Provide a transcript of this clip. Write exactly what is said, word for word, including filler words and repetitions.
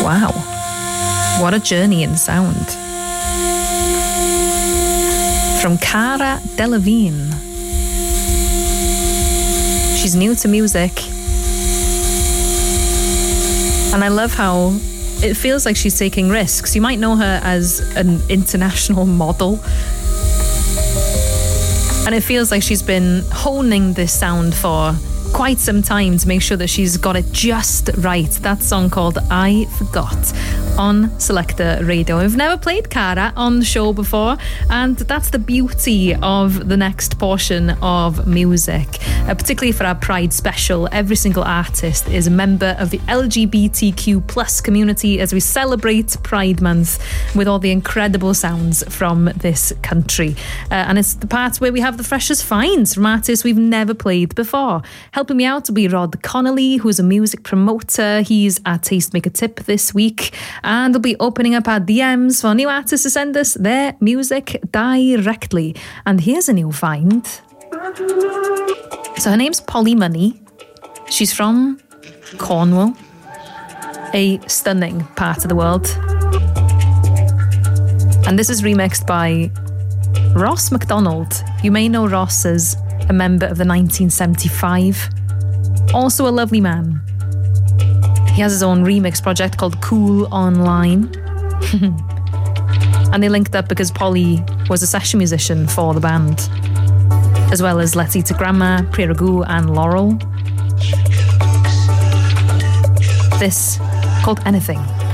Wow. What a journey in sound. From Cara Delevingne. She's new to music. And I love how it feels like she's taking risks. You might know her as an international model. And it feels like she's been honing this sound for quite some time to make sure that she's got it just right. That song called I Forgot on Selector Radio. We've never played Cara on the show before, and that's the beauty of the next portion of music, uh, particularly for our Pride special. Every single artist is a member of the L G B T Q plus community as we celebrate Pride Month with all the incredible sounds from this country. Uh, and it's the part where we have the freshest finds from artists we've never played before. Helping me out will be Rod Connolly, who's a music promoter. He's our Tastemaker Tip this week, and we'll be opening up our D Ms for new artists to send us their music directly. And here's a new find. So her name's Polly Money. She's from Cornwall, a stunning part of the world. And this is remixed by Ross MacDonald. You may know Ross as a member of the nineteen seventy-five. Also a lovely man. He has his own remix project called Cool Online. And they linked up because Polly was a session musician for the band, as well as Let's Eat a Grandma, Priya Ragu and Laurel. This called Anything.